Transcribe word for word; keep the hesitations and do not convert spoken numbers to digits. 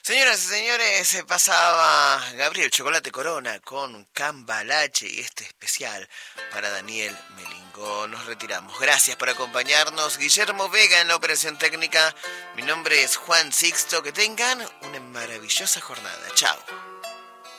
Señoras y señores, se pasaba Gabriel Chocolate Corona con Cambalache y este especial para Daniel Melingo. Nos retiramos. Gracias por acompañarnos. Guillermo Vega en la operación técnica. Mi nombre es Juan Sixto. Que tengan una maravillosa jornada. Chao.